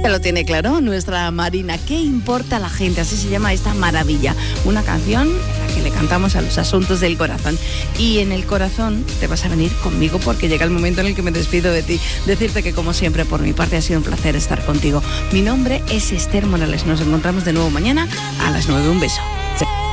Ya lo tiene claro nuestra Marina. ¿Qué importa a la gente? Así se llama esta maravilla. Una canción en la que le cantamos a los asuntos del corazón. Y en el corazón te vas a venir conmigo porque llega el momento en el que me despido de ti. Decirte que, como siempre, por mi parte ha sido un placer estar contigo. Mi nombre es Esther Morales. Nos encontramos de nuevo mañana a las 9. Un beso.